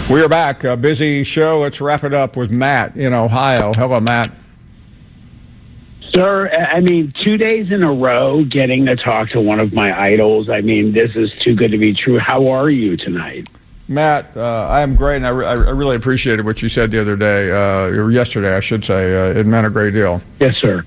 We are back. A busy show. Let's wrap it up with Matt in Ohio. Hello, Matt. Sir, I mean, 2 days in a row getting to talk to one of my idols. I mean, this is too good to be true. How are you tonight? Matt, I am great, and I really appreciated what you said the other day, or yesterday, I should say. It meant a great deal. Yes, sir.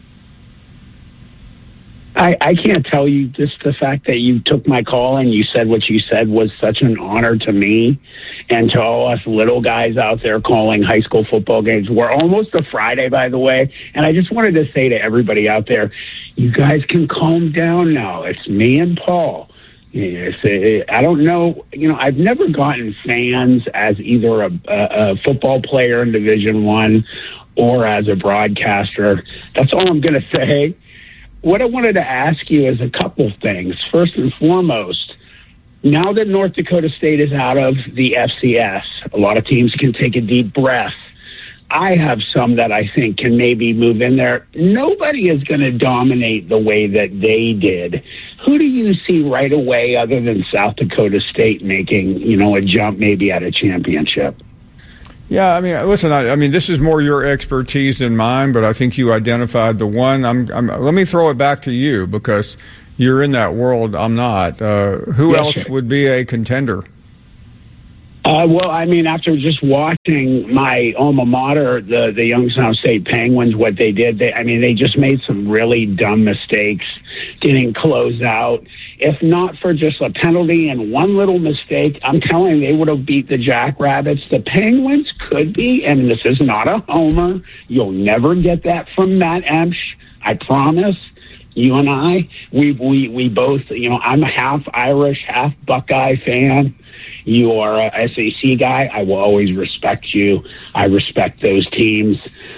I can't tell you, just the fact that you took my call and you said what you said was such an honor to me and to all us little guys out there calling high school football games. We're almost a Friday, by the way, and I just wanted to say to everybody out there, you guys can calm down now. It's me and Paul. Yes, I don't know. I've never gotten fans as either a football player in Division I or as a broadcaster. That's all I'm going to say. What I wanted to ask you is a couple things. First and foremost, now that North Dakota State is out of the FCS, a lot of teams can take a deep breath. I have some that I think can maybe move in there. Nobody is going to dominate the way that they did. Who do you see right away other than South Dakota State making, a jump maybe at a championship? Yeah, I mean, listen, I mean, this is more your expertise than mine, but I think you identified the one. Let me throw it back to you because you're in that world. I'm not. Who else would be a contender? Well, I mean, after just watching my alma mater, the Youngstown State Penguins, what they did, they just made some really dumb mistakes getting closed out. If not for just a penalty and one little mistake, I'm telling you, they would have beat the Jackrabbits. The Penguins could be, and this is not a homer. You'll never get that from Matt Emsch. I promise. You and I, we both, I'm a half Irish, half Buckeye fan. You are a SEC guy. I will always respect you. I respect those teams.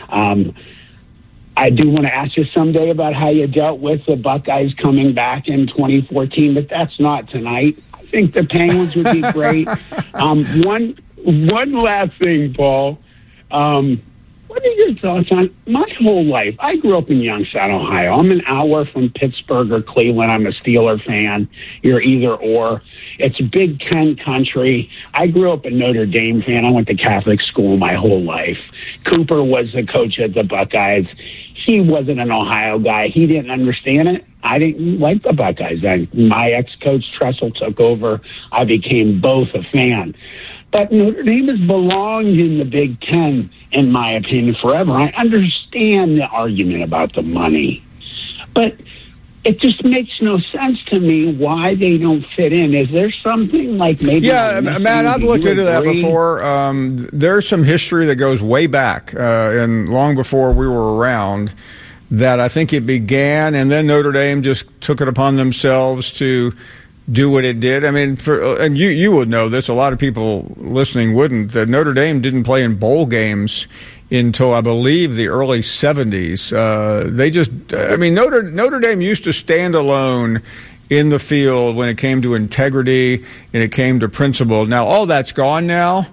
I do want to ask you someday about how you dealt with the Buckeyes coming back in 2014, but that's not tonight. I think the Penguins would be great. One last thing, Paul. What are your thoughts on my whole life? I grew up in Youngstown, Ohio. I'm an hour from Pittsburgh or Cleveland. I'm a Steeler fan. You're either or. It's Big Ten country. I grew up a Notre Dame fan. I went to Catholic school my whole life. Cooper was the coach at the Buckeyes. He wasn't an Ohio guy. He didn't understand it. I didn't like the Buckeyes. My ex-coach Tressel took over. I became both a fan. But Notre Dame has belonged in the Big Ten, in my opinion, forever. I understand the argument about the money, but it just makes no sense to me why they don't fit in. Is there something like maybe... Yeah, Matt, I've looked into that before. There's some history that goes way back, and long before we were around, that I think it began, and then Notre Dame just took it upon themselves to do what it did. I mean, and you would know this. A lot of people listening wouldn't. That Notre Dame didn't play in bowl games until I believe the early 70s. Notre Dame used to stand alone in the field when it came to integrity and it came to principle. Now all that's gone now.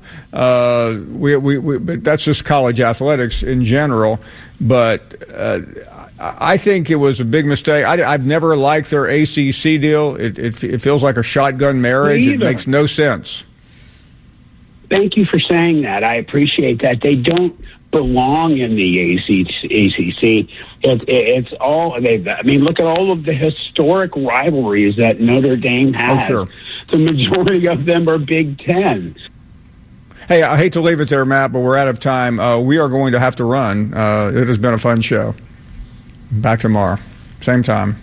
But that's just college athletics in general. But I think it was a big mistake. I've never liked their ACC deal. It feels like a shotgun marriage. It makes no sense. Thank you for saying that. I appreciate that. They don't belong in the ACC. It's all. Look at all of the historic rivalries that Notre Dame has. Oh, sure. The majority of them are Big Ten. Hey, I hate to leave it there, Matt, but we're out of time. We are going to have to run. It has been a fun show. Back tomorrow. Same time.